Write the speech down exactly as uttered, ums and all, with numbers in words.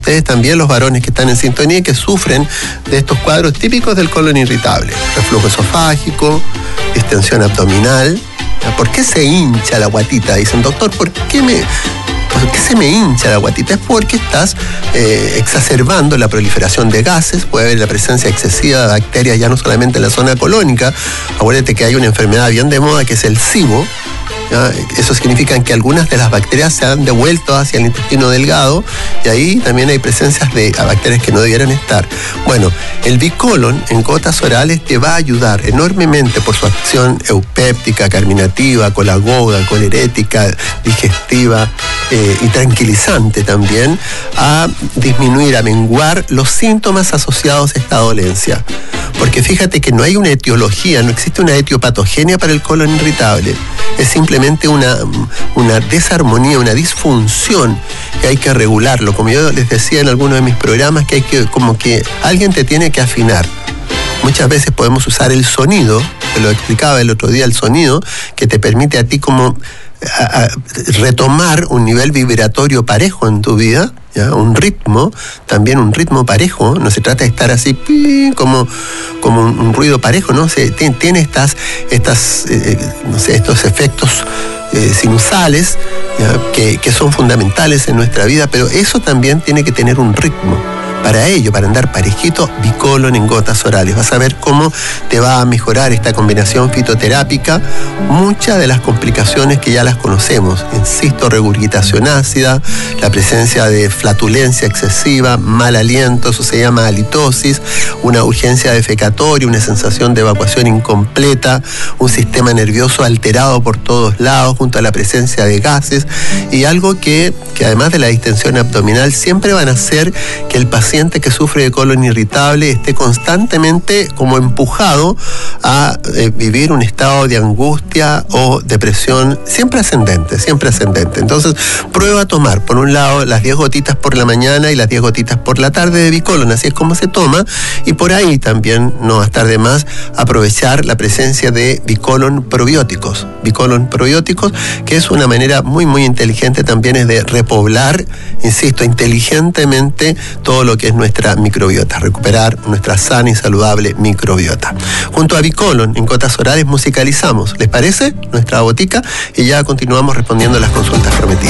Ustedes también, los varones que están en sintonía y que sufren de estos cuadros típicos del colon irritable. Reflujo esofágico, distensión abdominal. ¿Por qué se hincha la guatita? Dicen, doctor, ¿por qué me... ¿Por qué se me hincha la guatita? Es porque estás eh, exacerbando la proliferación de gases, puede haber la presencia excesiva de bacterias ya no solamente en la zona colónica. Acuérdate que hay una enfermedad bien de moda que es el SIBO. ¿Ya? Eso significa que algunas de las bacterias se han devuelto hacia el intestino delgado y ahí también hay presencias de bacterias que no debieran estar. Bueno, el bicolon en gotas orales te va a ayudar enormemente por su acción eupéptica, carminativa, colagoga, colerética, digestiva eh, y tranquilizante también, a disminuir, a menguar los síntomas asociados a esta dolencia. Porque fíjate que no hay una etiología, no existe una etiopatogenia para el colon irritable. Es simplemente una, una desarmonía, una disfunción que hay que regularlo. Como yo les decía en algunos de mis programas, que hay que, como que alguien te tiene que afinar. Muchas veces podemos usar el sonido, te lo explicaba el otro día, el sonido, que te permite a ti como a, a retomar un nivel vibratorio parejo en tu vida, ¿ya? Un ritmo, también un ritmo parejo, no se trata de estar así como, como un, un ruido parejo, ¿no? Se, tiene, tiene estas, estas eh, no sé, estos efectos eh, sinusales, ¿ya? Que, que son fundamentales en nuestra vida, pero eso también tiene que tener un ritmo. Para ello, para andar parejito, bicolon en gotas orales. Vas a ver cómo te va a mejorar esta combinación fitoterápica muchas de las complicaciones que ya las conocemos. Insisto, regurgitación ácida, la presencia de flatulencia excesiva, mal aliento, eso se llama halitosis, una urgencia defecatoria, una sensación de evacuación incompleta, un sistema nervioso alterado por todos lados junto a la presencia de gases y algo que, que además de la distensión abdominal siempre van a hacer que el paciente paciente que sufre de colon irritable esté constantemente como empujado a eh, vivir un estado de angustia o depresión siempre ascendente, siempre ascendente. Entonces, prueba a tomar, por un lado, las diez gotitas por la mañana y las diez gotitas por la tarde de bicolon, así es como se toma, y por ahí también, no va a estar de más, aprovechar la presencia de bicolon probióticos. Bicolon probióticos, que es una manera muy, muy inteligente también es de repoblar, insisto, inteligentemente todo lo que es nuestra microbiota, recuperar nuestra sana y saludable microbiota. Junto a bicolon, en gotas orales musicalizamos, ¿les parece? Nuestra botica, y ya continuamos respondiendo a las consultas prometidas.